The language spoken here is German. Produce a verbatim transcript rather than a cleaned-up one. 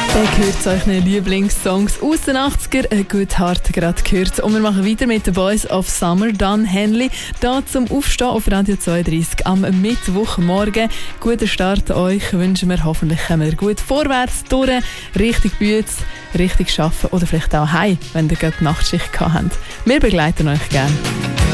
Der gehört zu euren Lieblingssongs aus den achtziger, ein gut hart gerade gehört. Und wir machen weiter mit den Boys of Summer, Don Henley. Da zum Aufstehen auf Radio zweiunddreißig am Mittwochmorgen. Guten Start euch wünschen wir. Hoffentlich kommen wir gut vorwärts, durch, richtig Bütz, richtig arbeiten oder vielleicht auch heim, wenn ihr gerade Nachtschicht gehabt habt. Wir begleiten euch gerne.